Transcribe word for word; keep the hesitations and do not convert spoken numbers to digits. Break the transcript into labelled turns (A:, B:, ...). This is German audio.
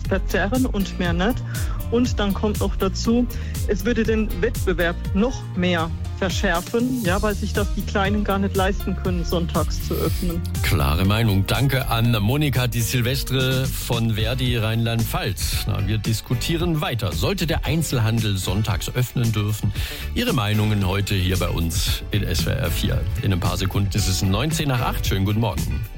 A: verzerren und mehr nicht. Und dann kommt noch dazu, es würde den Wettbewerb noch mehr verschärfen, ja, weil sich das die Kleinen gar nicht leisten können, sonntags zu öffnen.
B: Klare Meinung. Danke an Monika Di Silvestre von Verdi Rheinland-Pfalz. Na, wir diskutieren weiter. Sollte der Einzelhandel sonntags öffnen dürfen? Ihre Meinungen heute hier bei uns in S W R vier. In ein paar Sekunden ist es neunzehn nach acht. Schönen guten Morgen.